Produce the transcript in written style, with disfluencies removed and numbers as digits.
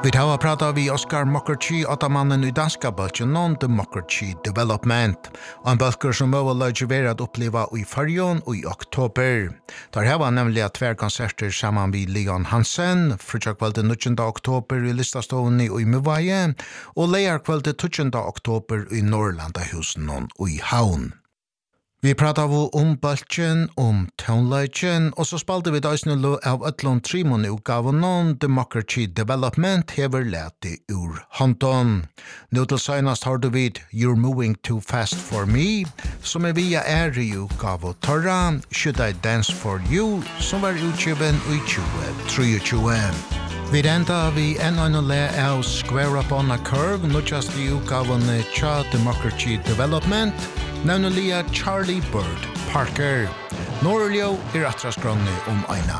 Vi tar prata vi Oscar Mokkerchi atamannen i danska bølgen non-democracy development, og en bølger som overløy være at oppleva i Färjön i oktober. Der her var nemlig at tver konserter sammen med Leon Hansen, frutjakvelde 19. oktober i Listastående i Møvaje, og leierkvelde 20. oktober i Norrlandahusen i Havn. Vi pratar om bølgen, om tonelagen, og så spalte vi døysene av Øtlund Trimon i utgaven Democracy Development hever lete ur hånden. Nå til senast har du vid You're Moving Too Fast For Me, som via i utgave Torra, Should I Dance For You, som var utgiven i 2023. Vi renta vi en le av Square Up On A Curve, nødjast i utgaven Cha Democracy Development, nevnelige Charlie Bird Parker. Norrljo atraskrongni eina